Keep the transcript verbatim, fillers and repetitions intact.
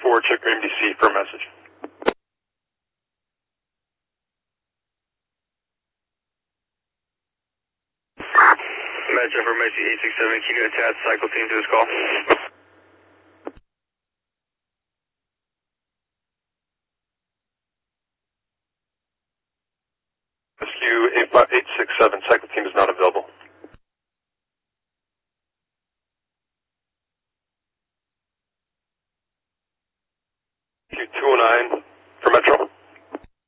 four, check your M D C for a message. Metro for Messi eight six seven, can you attach cycle team to this call? Rescue eight six seven, cycle team is not available. Rescue two oh nine for Metro.